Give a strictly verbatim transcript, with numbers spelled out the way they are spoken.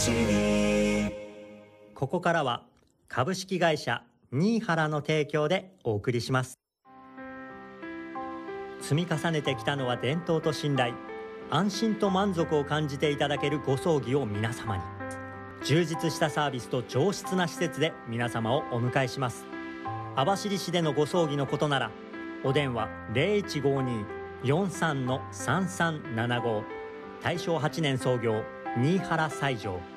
ここからは株式会社新原の提供でお送りします。積み重ねてきたのは伝統と信頼、安心と満足を感じていただけるご葬儀を皆様に、充実したサービスと上質な施設で皆様をお迎えします。網走市でのご葬儀のことならお電話 ゼロいちごに よんさん さんさんななご、大正はちねん創業新原西条。